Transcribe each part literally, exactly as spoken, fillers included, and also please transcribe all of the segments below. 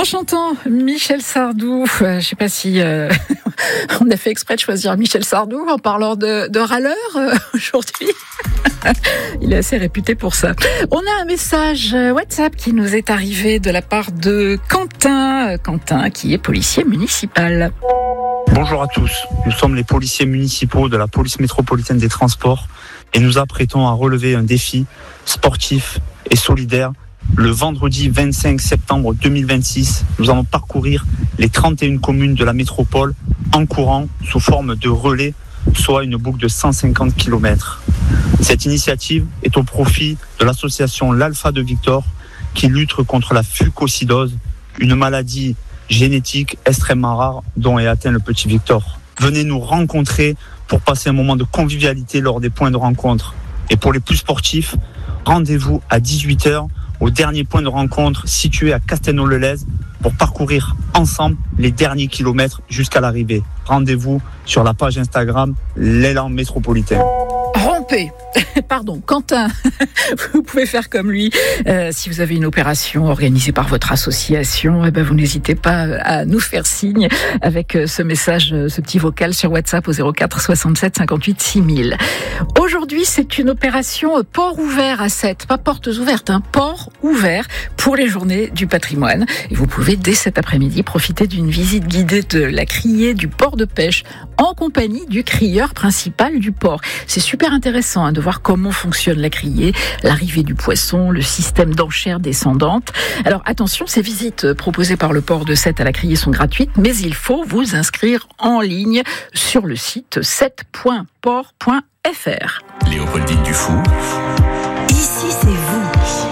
chantant Michel Sardou. Euh, je ne sais pas si euh, on a fait exprès de choisir Michel Sardou en parlant de, de râleur euh, aujourd'hui. Il est assez réputé pour ça. On a un message WhatsApp qui nous est arrivé de la part de Quentin. Quentin qui est policier municipal. Bonjour à tous. Nous sommes les policiers municipaux de la police métropolitaine des transports et nous apprêtons à relever un défi sportif et solidaire. Le vendredi vingt-cinq septembre deux mille vingt-six, nous allons parcourir les trente et une communes de la métropole en courant sous forme de relais, soit une boucle de cent cinquante kilomètres. Cette initiative est au profit de l'association L'Alpha de Victor qui lutte contre la fucosidose, une maladie génétique extrêmement rare dont est atteint le petit Victor. Venez nous rencontrer pour passer un moment de convivialité lors des points de rencontre. Et pour les plus sportifs, rendez-vous à dix-huit heures au dernier point de rencontre situé à Castelnau-le-Lez pour parcourir ensemble les derniers kilomètres jusqu'à l'arrivée. Rendez-vous sur la page Instagram L'Élan Métropolitain. Rompez, pardon, Quentin, vous pouvez faire comme lui. Euh, si vous avez une opération organisée par votre association, eh ben vous n'hésitez pas à nous faire signe avec ce message, ce petit vocal sur WhatsApp au zéro quatre soixante-sept cinquante-huit six mille. Aujourd'hui, c'est une opération port ouvert à Sète, pas portes ouvertes, hein, port ouvert pour les journées du patrimoine. Et vous pouvez dès cet après-midi profiter d'une visite guidée de la criée du port de pêche en compagnie du crieur principal du port. C'est super intéressant hein, de voir comment fonctionne la criée, l'arrivée du poisson, le système d'enchères descendantes. Alors attention, ces visites proposées par le port de Sète à la criée sont gratuites, mais il faut vous inscrire en ligne sur le site sète point port point f r. Léopoldine Dufour. Ici c'est vous.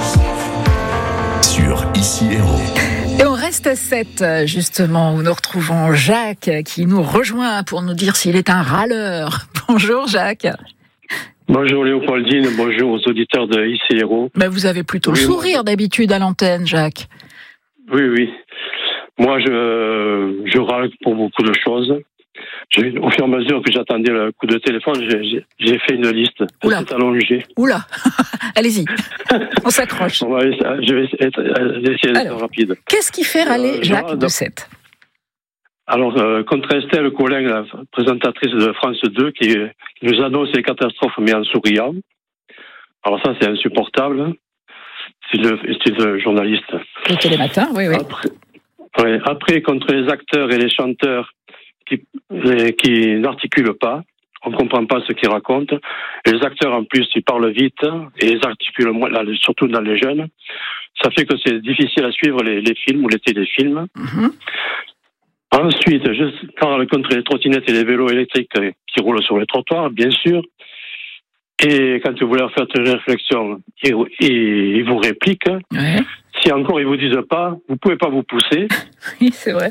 Sur Ici Héros. Et on reste à Sète, justement, où nous retrouvons Jacques, qui nous rejoint pour nous dire s'il est un râleur. Bonjour Jacques. Bonjour Léopoldine, bonjour aux auditeurs de Ici Héros. Ben vous avez plutôt oui, le sourire moi... d'habitude à l'antenne, Jacques. Oui, oui. Moi, je, je râle pour beaucoup de choses. J'ai, au fur et à mesure que j'attendais le coup de téléphone, j'ai, j'ai fait une liste. Oula. C'est allongé. Oula. Allez-y. On s'accroche. On va essayer, je vais essayer, essayer d'être Alors, rapide. Qu'est-ce qui fait râler euh, Jacques genre, de Sète? Alors, euh, contre Estelle Collin, la présentatrice de France deux, qui, qui nous annonce les catastrophes, mais en souriant. Alors ça, c'est insupportable. C'est le, c'est le journaliste. Le Télématin, oui, oui. Après, ouais, après, contre les acteurs et les chanteurs qui, les, qui n'articulent pas, on ne comprend pas ce qu'ils racontent. Et les acteurs, en plus, ils parlent vite et ils articulent moins, surtout dans les jeunes. Ça fait que c'est difficile à suivre les, les films ou les téléfilms. Mm-hmm. Ensuite, je parle contre les trottinettes et les vélos électriques qui roulent sur les trottoirs, bien sûr. Et quand vous leur faites une réflexion, ils, ils vous répliquent. Ouais. Si encore ils vous disent pas, vous pouvez pas vous pousser. Oui, c'est vrai.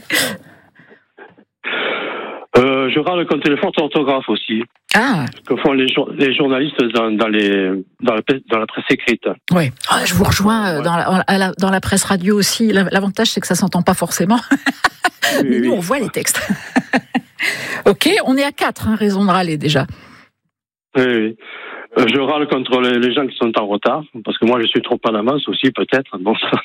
Euh, je râle contre les fautes d'orthographe aussi. Ah. Que font les, les journalistes dans, dans, les, dans, la, dans la presse écrite. Oui, oh, je vous rejoins ouais. dans, la, dans la presse radio aussi. L'avantage, c'est que ça s'entend pas forcément. Oui, Mais nous, oui. on voit les textes. Ok, on est à quatre, hein, raison de râler déjà. Oui, oui. Je râle contre les, les gens qui sont en retard, parce que moi, je suis trop en avance aussi, peut-être. Bon, ça.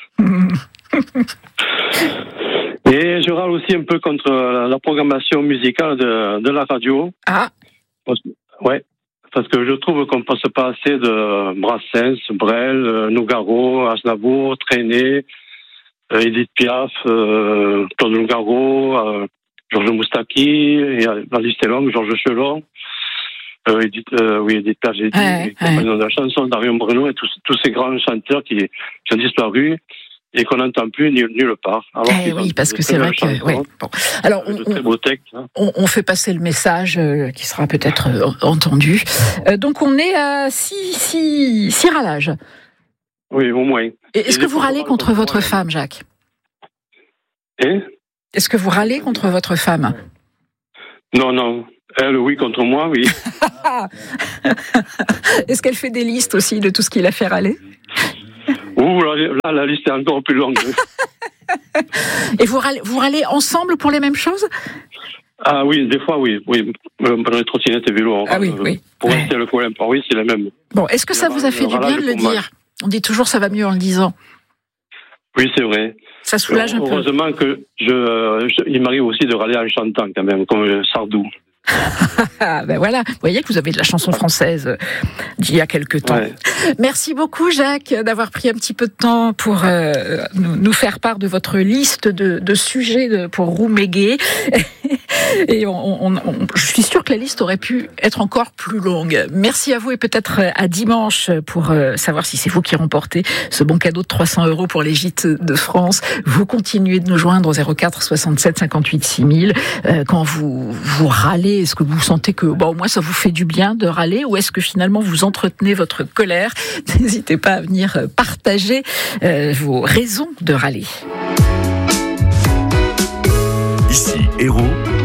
Et je râle aussi un peu contre la programmation musicale de, de la radio. Ah. Parce, ouais. Parce que je trouve qu'on passe pas assez de Brassens, Brel, Nougaro, Aznavour, Trenet, euh, Edith Piaf, euh, Claude Nougaro, euh, Georges Moustaki, et la liste est longue, Georges Chelon, euh, Edith, euh, oui, Edith Piaf, j'ai dit, ouais, ouais. de la chanson, Darion Bruno, et tous, tous ces grands chanteurs qui, qui ont disparu. Et qu'on n'entend plus nulle, nulle part. Alors eh oui, parce que c'est vrai que... Ouais, bon. Alors, on, très beaux textes, hein. on, on fait passer le message euh, qui sera peut-être euh, entendu. Euh, donc, on est à six, six, six râlages. Oui, au moins. Et est-ce Et que vous râlez contre votre moyen. femme, Jacques? Et Est-ce que vous râlez contre votre femme? Non, non. Elle, oui, contre moi, oui. Est-ce qu'elle fait des listes aussi de tout ce qui l'a fait râler? Ouh, là, là, la liste est encore plus longue. Et vous râlez, vous râlez ensemble pour les mêmes choses? Ah oui, des fois, oui. oui. Dans les trottinettes et vélos. Ah oui, oui. Pour rester le problème, oui, c'est la même. Bon, est-ce que ça vous a fait du bien de le dire? On dit toujours ça va mieux en le disant. Oui, c'est vrai. Ça soulage un peu. Heureusement que je, je, il m'arrive aussi de râler en chantant quand même, comme Sardou. Ben voilà, vous voyez que vous avez de la chanson française d'il y a quelque temps. Ouais. Merci beaucoup Jacques d'avoir pris un petit peu de temps pour euh, nous, nous faire part de votre liste de, de sujets de, pour Roumégué. Et on, on, on, je suis sûre que la liste aurait pu être encore plus longue. Merci à vous et peut-être à dimanche pour euh, savoir si c'est vous qui remportez ce bon cadeau de trois cents euros pour les Gîtes de France. Vous continuez de nous joindre au zéro quatre soixante-sept cinquante-huit six mille. Euh, quand vous, vous râlez, est-ce que vous sentez que bon, au moins ça vous fait du bien de râler ou est-ce que finalement vous entretenez votre colère? N'hésitez pas à venir partager euh, vos raisons de râler. Ici Hérault.